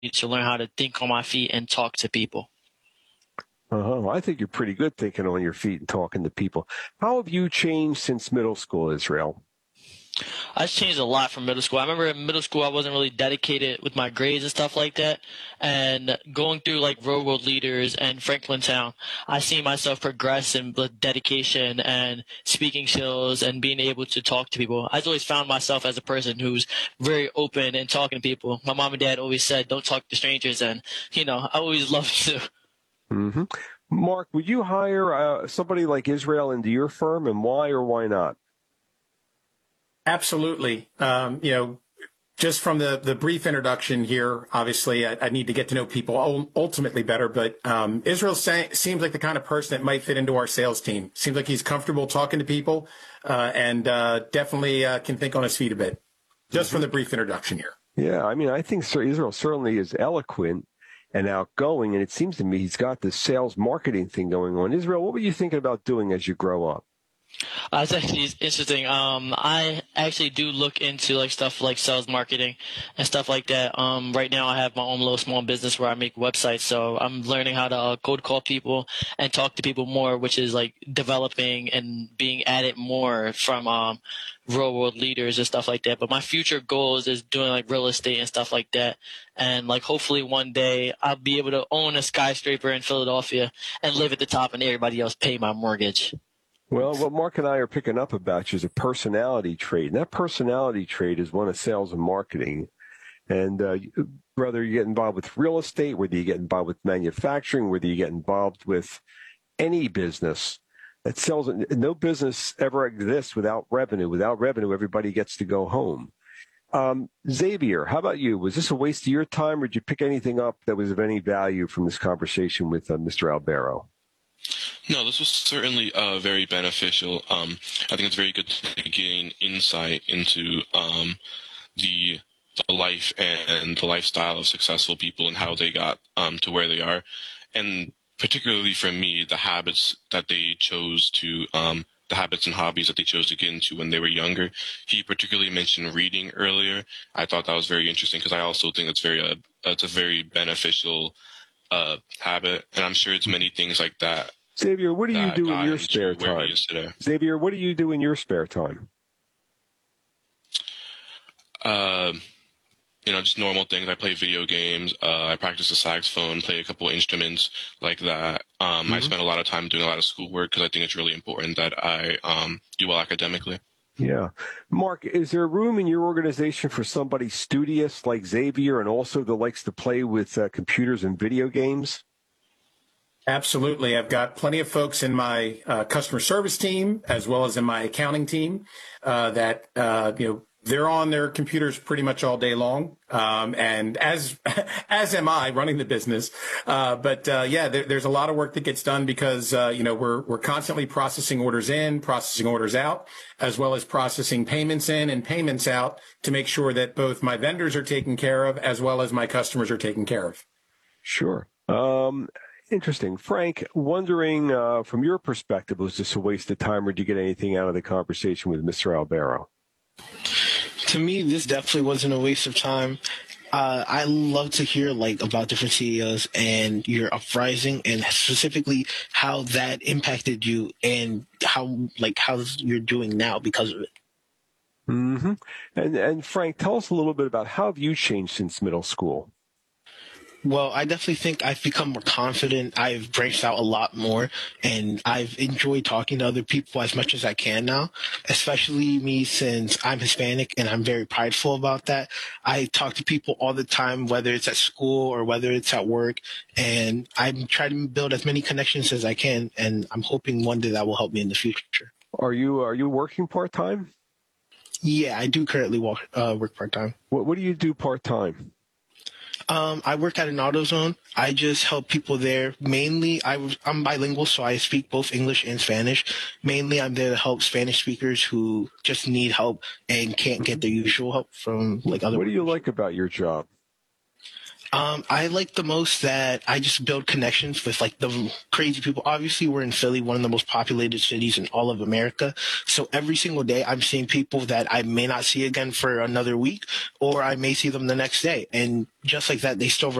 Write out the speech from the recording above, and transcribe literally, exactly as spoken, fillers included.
to learn how to think on my feet and talk to people. Uh-huh. I think you're pretty good thinking on your feet and talking to people. How have you changed since middle school, Israel? I changed a lot from middle school. I remember in middle school I wasn't really dedicated with my grades and stuff like that. And going through like Real World Leaders and Franklin Town, I see myself progress in the dedication and speaking skills and being able to talk to people. I've always found myself as a person who's very open and talking to people. My mom and dad always said, don't talk to strangers. And, you know, I always loved to. Mm-hmm. Mark, would you hire uh, somebody like Israel into your firm, and why or why not? Absolutely. Um, you know, just from the, the brief introduction here, obviously, I, I need to get to know people ultimately better. But um, Israel sa- seems like the kind of person that might fit into our sales team. Seems like he's comfortable talking to people uh, and uh, definitely uh, can think on his feet a bit, just mm-hmm. from the brief introduction here. Yeah, I mean, I think Sir Israel certainly is eloquent and outgoing, and it seems to me he's got this sales marketing thing going on. Israel, what were you thinking about doing as you grow up? Uh, it's actually interesting. Um, I actually do look into like stuff like sales marketing and stuff like that. Um, right now I have my own little small business where I make websites, so I'm learning how to uh, cold call people and talk to people more, which is like developing and being at it more from um, Real World Leaders and stuff like that. But my future goals is doing like real estate and stuff like that. And like hopefully one day I'll be able to own a skyscraper in Philadelphia and live at the top and everybody else pay my mortgage. Well, what Mark and I are picking up about you is a personality trait. And that personality trait is one of sales and marketing. And uh, whether you get involved with real estate, whether you get involved with manufacturing, whether you get involved with any business that sells, no business ever exists without revenue. Without revenue, everybody gets to go home. Um, Xavier, how about you? Was this a waste of your time, or did you pick anything up that was of any value from this conversation with uh, Mister Albero? No, this was certainly uh, very beneficial. Um, I think it's very good to gain insight into um, the, the life and the lifestyle of successful people and how they got um, to where they are. And particularly for me, the habits that they chose to, um, the habits and hobbies that they chose to get into when they were younger. He particularly mentioned reading earlier. I thought that was very interesting because I also think it's very, uh, it's a very beneficial uh, habit. And I'm sure it's many things like that. Xavier, what do you do in your spare time? Xavier, what do you do in your spare time? Uh, you know, just normal things. I play video games. Uh, I practice the saxophone, play a couple instruments like that. Um, mm-hmm. I spend a lot of time doing a lot of schoolwork because I think it's really important that I um, do well academically. Yeah. Mark, is there room in your organization for somebody studious like Xavier and also that likes to play with uh, computers and video games? Absolutely. I've got plenty of folks in my uh, customer service team as well as in my accounting team uh, that, uh, you know, they're on their computers pretty much all day long. Um, and as as am I running the business. Uh, but, uh, yeah, there, there's a lot of work that gets done because, uh, you know, we're we're constantly processing orders in, processing orders out, as well as processing payments in and payments out to make sure that both my vendors are taken care of as well as my customers are taken care of. Sure. Um Interesting. Frank, wondering uh, from your perspective, was this a waste of time or did you get anything out of the conversation with Mister Albero? To me, this definitely wasn't a waste of time. Uh, I love to hear like about different C E Os and your uprising and specifically how that impacted you and how like how you're doing now because of it. Mm-hmm. And, and Frank, tell us a little bit about how have you changed since middle school? Well, I definitely think I've become more confident. I've branched out a lot more, and I've enjoyed talking to other people as much as I can now, especially me since I'm Hispanic and I'm very prideful about that. I talk to people all the time, whether it's at school or whether it's at work, and I'm trying to build as many connections as I can, and I'm hoping one day that will help me in the future. Are you are you working part-time? Yeah, I do currently work, uh, work part-time. What, what do you do part-time? Um, I work at an AutoZone. I just help people there. Mainly, I, I'm bilingual, so I speak both English and Spanish. Mainly, I'm there to help Spanish speakers who just need help and can't get the usual help from like other. What do you workers. like about your job? Um, I like the most that I just build connections with like the crazy people. Obviously, we're in Philly, one of the most populated cities in all of America. So every single day I'm seeing people that I may not see again for another week, or I may see them the next day. And just like that, they still